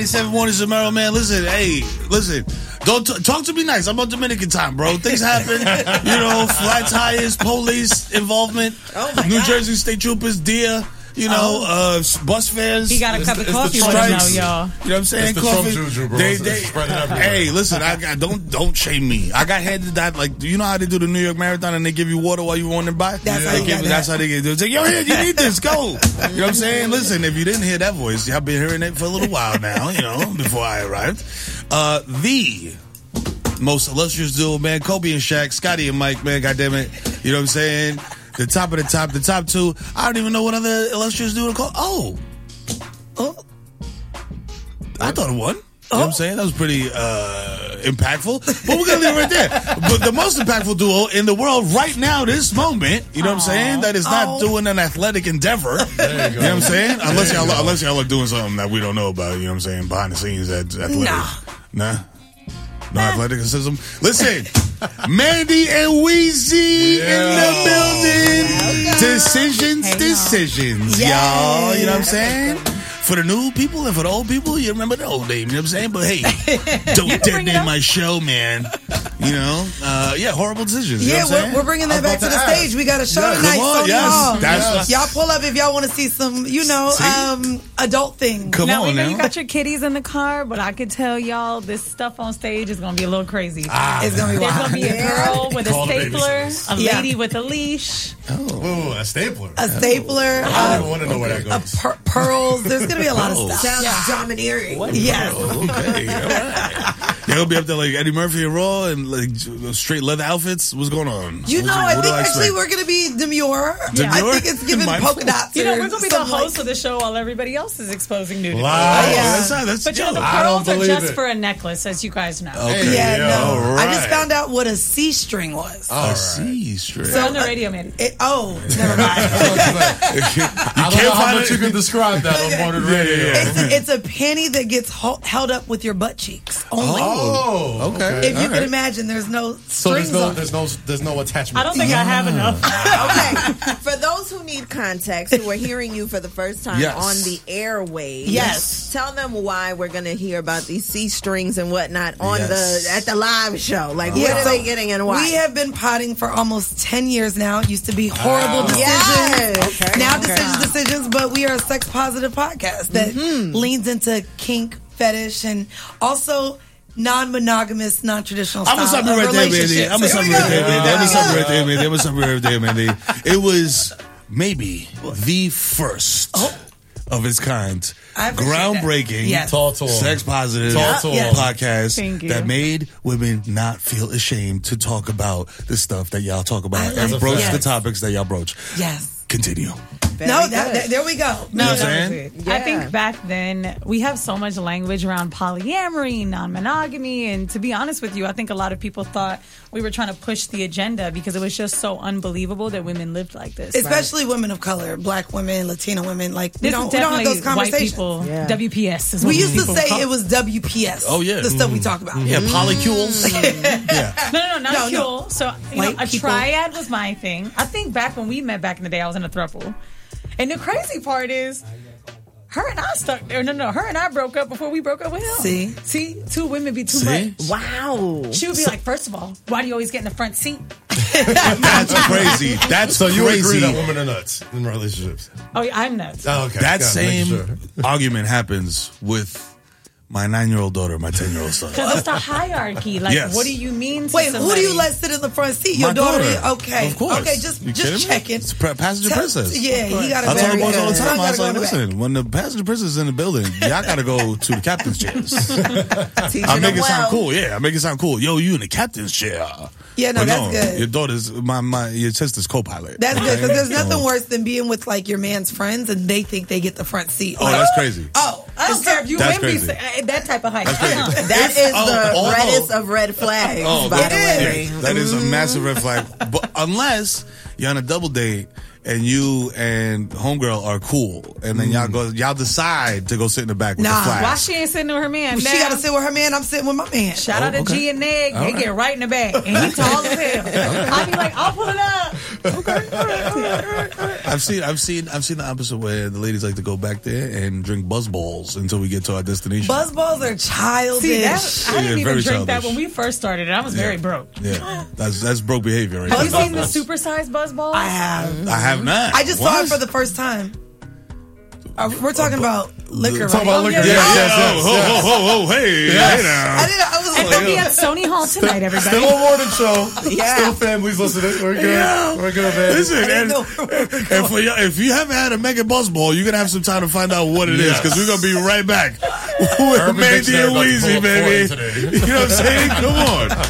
7 mornings of Merrill, man. Listen, don't talk to me nice. I'm on Dominican time, bro. Things happen, flat tires, police involvement, New Jersey State Troopers, deer. Bus fares. He got a cup of coffee with him now, y'all. You know what I'm saying? It's the coffee. Trump juju, bro. Hey, listen, don't shame me. I got handed that, you know how they do the New York Marathon and they give you water while you wandering by? That's how they get it. It's like, yo, here, you need this, go. You know what I'm saying? Listen, if you didn't hear that voice, I've been hearing it for a little while now, before I arrived. The most illustrious duo, man, Kobe and Shaq, Scotty and Mike, man, goddammit. You know what I'm saying? The top of the top, the top two. I don't even know what other illustrious dude to call. Oh. I thought of one. You know what I'm saying? That was pretty impactful. But we're going to leave it right there. But the most impactful duo in the world right now, this moment, you know what I'm saying? That is not doing an athletic endeavor. There you go. You know what I'm saying? Unless y'all are doing something that we don't know about, you know what I'm saying? Behind the scenes at athletic. Nah. No athleticism. Listen, Mandy and Weezy in the building. Decisions, y'all. You know what I'm saying? For the new people and for the old people, you remember the old name. You know what I'm saying? But hey, don't dead name my show, man. Horrible decisions. Yeah, we're bringing that back to the stage. We got a show tonight. Y'all pull up if y'all want to see some, adult things. Come on, you got your kitties in the car, but I could tell y'all this stuff on stage is going to be a little crazy. It's going to be wild. There's going to be a girl with a stapler, a lady with a leash. Oh, a stapler. A stapler. I don't want to know where that goes. Pearls. There's going to be a lot of stuff. Sounds domineering. Yes. Okay, all right. They'll be up there like Eddie Murphy and Raw and like straight leather outfits. What's going on? I think actually we're going to be demure. I think it's giving polka dots. We're going to be the host of the show while everybody else is exposing nudity. Wow. That's but the pearls are just for a necklace, as you guys know. Okay. Right. I just found out what a C string was. A C string. So on the radio, maybe. Never mind. I don't know how much you can describe that on modern radio. It's a panty that gets held up with your butt cheeks only. Oh, okay. If you can imagine, there's no strings on it. There's no attachment. I don't think I have enough. Okay. For those who need context, who are hearing you for the first time on the airwaves, tell them why we're going to hear about these C strings and whatnot at the live show. Like, what are they getting and why? We have been potting for almost 10 years now. It used to be horrible decisions. Yes. Okay. Now decisions, but we are a sex positive podcast that leans into kink, fetish, and also non-monogamous, non-traditional style. I'm gonna stop you right there, Mandy. It was maybe the first of its kind, groundbreaking, tall, sex positive podcast that made women not feel ashamed to talk about the stuff that y'all talk about and broach the topics that y'all broach. Yes. Continue. There we go. I think back then we have so much language around polyamory, non-monogamy, and to be honest with you, I think a lot of people thought we were trying to push the agenda because it was just so unbelievable that women lived like this. Especially women of color, black women, Latina women. Like we don't have those conversations. White people, WPS is what we used to say call it was WPS. Oh yeah, the stuff we talk about. Yeah, polycules. No, not cule. So a triad was my thing. I think back when we met back in the day, I was in a throuple. And the crazy part is, her and I her and I broke up before we broke up with him. See, two women be too much. Wow. She would be like, first of all, why do you always get in the front seat? That's crazy. So you agree that women are nuts in relationships? Oh, yeah, I'm nuts. Oh, okay. That same argument happens with my 9-year-old daughter, my 10-year-old son. Because it's the hierarchy. Like, what do you mean to Wait, somebody? who do you let sit in the front seat? Your my daughter? Okay. Of course. Okay, just checking. It's passenger princess. Yeah, he got I a tell the very boys all the good. time, I was like, listen, when the passenger princess is in the building, y'all got to go to the captain's chairs. I make it sound cool. Yeah, I make it sound cool. Yo, you in the captain's chair. Yeah, no, that's good. Your daughter's, your sister's co-pilot. That's good, because there's nothing worse than being with, like, your man's friends and they think they get the front seat. Oh, that's crazy. Oh, I don't care if you That's win me crazy. that type of height. That is the reddest of red flags, by the way. That is a massive red flag. But unless you're on a double date and you and homegirl are cool, and then y'all decide to go sit in the back with the flash. Why she ain't sitting with her man? She got to sit with her man. I'm sitting with my man. Shout out to G and Neg. They get right in the back, and he tall as hell. I be like, I'll pull it up. Okay. All right. I've seen the opposite way. The ladies like to go back there and drink buzz balls until we get to our destination. Buzz balls are childish. See, I didn't even drink that when we first started. I was very broke. Yeah, that's broke behavior. Right? Have you seen the supersized buzz balls? I have. I have not. I just saw it for the first time. We're talking about liquor, right? About liquor. Hey now. We'll be at Sony Hall tonight, everybody. Still a morning show. Still families listening. We're good. Yeah. We're good, man. Listen, and if you haven't had a mega buzz ball, you're gonna have some time to find out what it is, because we're gonna be right back with Mandy and Weezy, baby. You know what I'm saying? Come on.